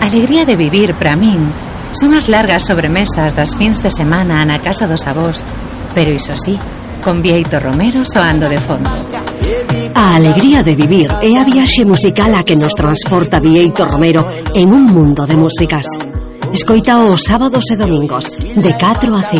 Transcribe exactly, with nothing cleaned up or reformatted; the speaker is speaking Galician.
alegría de vivir para min son as largas sobremesas das fins de semana na casa dos avós, pero iso sí, con Bieito Romero soando de fondo. A alegría de vivir é a viaxe musical a que nos transporta Bieito Romero en un mundo de músicas. Escoita os sábados e domingos de catro a cinco.